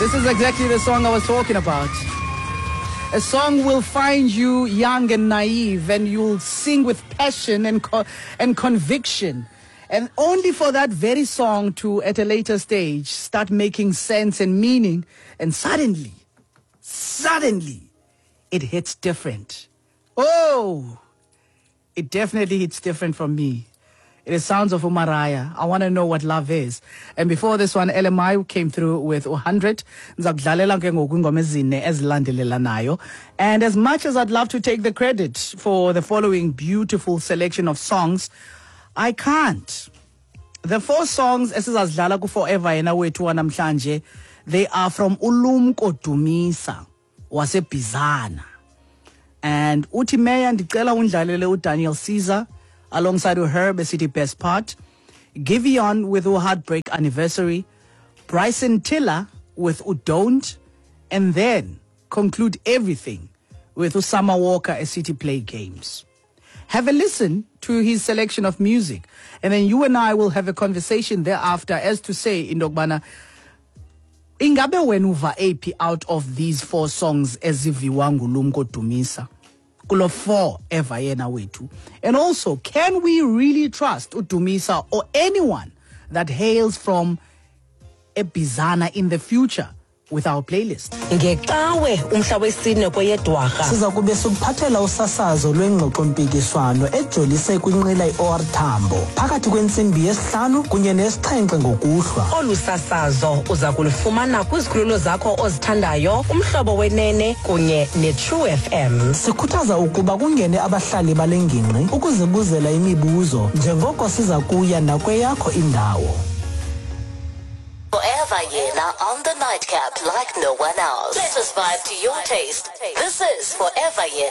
This is exactly the song I was talking about. A song will find you young and naive, and you'll sing with passion and conviction. And only for that very song to, at a later stage, start making sense and meaning. And suddenly, it hits different. Oh, it definitely hits different from me. It is Sounds of Umaraya. I want to know what love is. And before this one, LMI came through with 100. And as much as I'd love to take the credit for the following beautiful selection of songs, I can't. The 4 songs, esizazidlala ku Forever Yena Wethu wanamhlanje, they are from Ulumko Dumisa wasebizana. And uthi Meya ndicela undlalele uDaniel Caesar alongside her City Best Part, Giveon with Heartbreak Anniversary, Bryson Tiller with Don't, and then conclude everything with Usama Walker a City Play Games. Have a listen to his selection of music, and then you and I will have a conversation thereafter as to say, Indokbana, ingabe wenuva AP out of these 4 songs eziviwa ngulumko Dumisa. 4 Ever Yena Wethu. And also, can we really trust uDumisa or anyone that hails from eBizana in the future with our playlist? Ngeqawe umhla wesine kweyeDwarha siza kube sukuphathela usasazo lwengxoxo-mpikiswano ejolise kwinqila iOR Tambo phakathi kwentsimbi yesihlanu kunye nesixhenxe ngokuhlwa. Olu sasazo uza kulufumana kwizikhululo zakho ozithandayo, umhlobo wenene kunye neTrue FM. Sikhuthaza ukuba kungene abahlali bale ngingqi ukuzibuzela imibuzo njengoko siza kuya nakweyakho indawo. Forever Yena on the nightcap like no one else. Let us vibe to your taste. This is Forever Yena.